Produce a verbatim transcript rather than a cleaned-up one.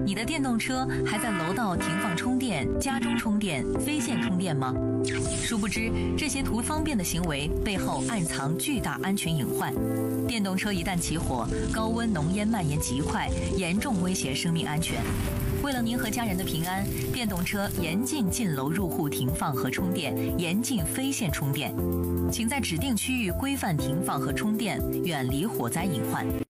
你的电动车还在楼道停放充电、家中充电、非线充电吗？殊不知，这些图方便的行为背后暗藏巨大安全隐患。电动车一旦起火，高温浓烟蔓延极快，严重威胁生命安全。为了您和家人的平安，电动车严禁进楼入户停放和充电，严禁非线充电。请在指定区域规范停放和充电，远离火灾隐患。